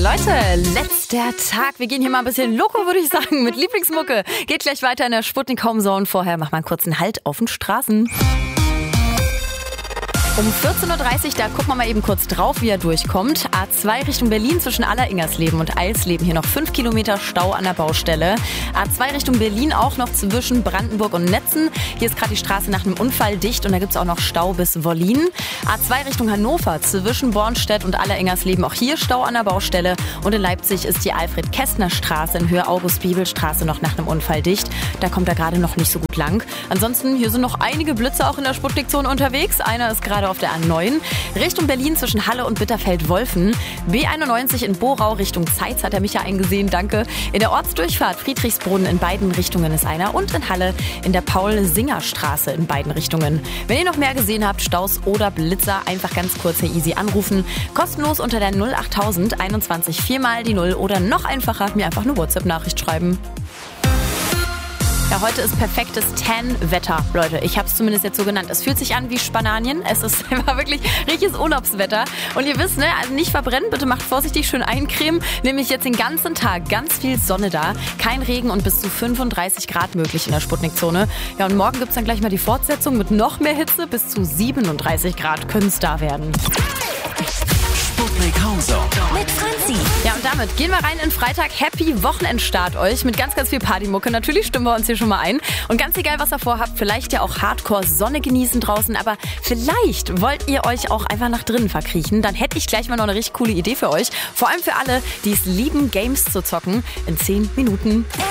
Leute, letzter Tag. Wir gehen hier mal ein bisschen loco, würde ich sagen, mit Lieblingsmucke. Geht gleich weiter in der Sputnik Home Zone. Vorher mach mal einen kurzen Halt auf den Straßen. Um 14.30 Uhr, da gucken wir mal eben kurz drauf, wie er durchkommt. A2 Richtung Berlin zwischen Alleringersleben und Eilsleben. Hier noch 5 Kilometer Stau an der Baustelle. A2 Richtung Berlin auch noch zwischen Brandenburg und Netzen. Hier ist gerade die Straße nach einem Unfall dicht und da gibt es auch noch Stau bis Wollin. A2 Richtung Hannover zwischen Bornstedt und Alleringersleben. Auch hier Stau an der Baustelle. Und in Leipzig ist die Alfred-Kästner-Straße in Höhe August-Bibel-Straße noch nach einem Unfall dicht. Da kommt er gerade noch nicht so gut lang. Ansonsten, hier sind noch einige Blitze auch in der Sputnik-Zone unterwegs. Einer ist gerade auf der A9. Richtung Berlin zwischen Halle und Bitterfeld-Wolfen. B91 in Borau Richtung Zeitz hat er mich ja eingesehen, danke. In der Ortsdurchfahrt Friedrichsbrunnen in beiden Richtungen ist einer. Und in Halle in der Paul-Singer-Straße in beiden Richtungen. Wenn ihr noch mehr gesehen habt, Staus oder Blitzer, einfach ganz kurz hier easy anrufen. Kostenlos unter der 08000 21 4 mal die 0 oder noch einfacher mir einfach eine WhatsApp-Nachricht schreiben. Ja, heute ist perfektes Tan-Wetter, Leute. Ich habe es zumindest jetzt so genannt. Es fühlt sich an wie Spananien. Es ist einfach wirklich richtiges Urlaubswetter. Und ihr wisst, ne, also nicht verbrennen. Bitte macht vorsichtig schön eincremen. Nämlich jetzt den ganzen Tag ganz viel Sonne da. Kein Regen und bis zu 35 Grad möglich in der Sputnik-Zone. Ja, und morgen gibt's dann gleich mal die Fortsetzung mit noch mehr Hitze. Bis zu 37 Grad können es da werden. Sputnik Home Zone mit Franzi. Ja, und damit gehen wir rein in Freitag. Happy Wochenendstart euch mit ganz, ganz viel Partymucke. Natürlich stimmen wir uns hier schon mal ein. Und ganz egal, was ihr vorhabt, vielleicht ja auch Hardcore-Sonne genießen draußen. Aber vielleicht wollt ihr euch auch einfach nach drinnen verkriechen. Dann hätte ich gleich mal noch eine richtig coole Idee für euch. Vor allem für alle, die es lieben, Games zu zocken. In 10 Minuten.